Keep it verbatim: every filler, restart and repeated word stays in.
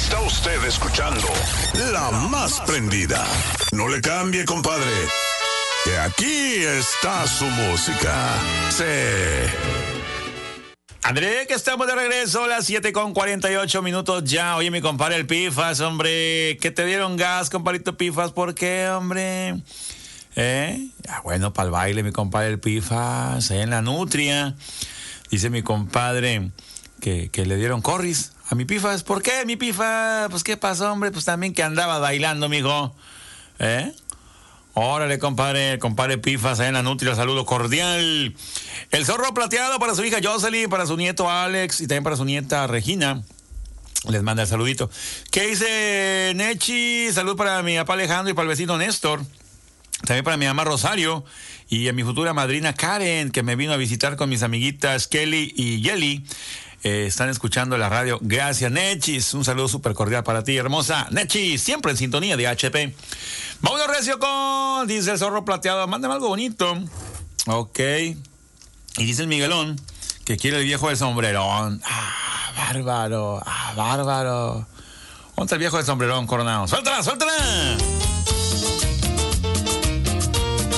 Está usted escuchando La Más Prendida. No le cambie, compadre, que aquí está su música. Sí. André, que estamos de regreso a las siete con cuarenta y ocho minutos ya. Oye, mi compadre el Pifas, hombre, que te dieron gas, compadrito Pifas. ¿Por qué, hombre? ¿Eh? Ah, bueno, para el baile, mi compadre el Pifas, ahí en la Nutria. Dice mi compadre que, que le dieron corris a mi Pifas. ¿Por qué, mi Pifas? Pues, ¿qué pasó, hombre? Pues también que andaba bailando, mijo. ¿Eh? Órale, compadre, el compadre Pifas, ahí en la Nutria, saludo cordial. El zorro plateado para su hija Jocelyn, para su nieto Alex y también para su nieta Regina. Les manda el saludito. ¿Qué dice Nechi? Salud para mi papá Alejandro y para el vecino Néstor. También para mi mamá Rosario y a mi futura madrina Karen, que me vino a visitar con mis amiguitas Kelly y Yeli. Eh, están escuchando la radio. Gracias, Nechis. Un saludo súper cordial para ti, hermosa. Nechis, siempre en sintonía de H P. Vámonos recio con, dice el zorro plateado. Mándame algo bonito. Ok. Y dice el Miguelón que quiere el viejo del sombrerón. Ah, bárbaro. Ah, bárbaro. ¿Dónde está el viejo del sombrerón, Coronado? ¡Suéltala, suéltala!